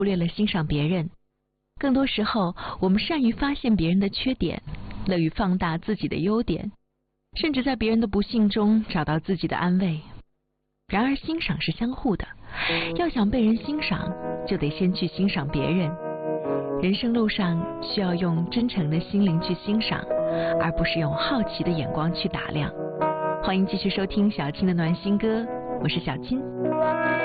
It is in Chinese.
忽略了欣赏别人。更多时候，我们善于发现别人的缺点，乐于放大自己的优点，甚至在别人的不幸中找到自己的安慰。然而，欣赏是相互的，要想被人欣赏，就得先去欣赏别人。人生路上需要用真诚的心灵去欣赏，而不是用好奇的眼光去打量。欢迎继续收听小青的暖心歌，我是小青。